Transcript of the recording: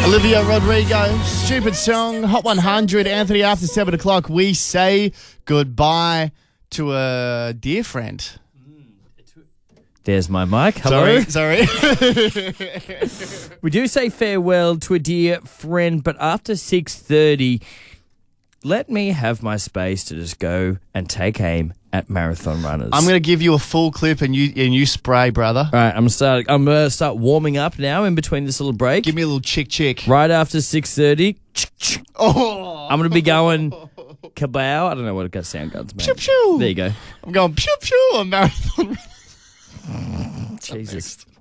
Olivia Rodrigo, stupid song, Hot 100, Anthony, after 7 o'clock, we say goodbye to a dear friend. There's my mic. Hello. Sorry. We do say farewell to a dear friend, but after 6:30, let me have my space to just go and take aim at marathon runners. I'm going to give you a full clip and you spray, brother. All right, I'm gonna start warming up now in between this little break. Give me a little chick. Right after 6:30, Oh. I'm gonna be going kabow. I don't know what sound guns make. Pew, pew. There you go. I'm going pew pew on marathon. Jesus.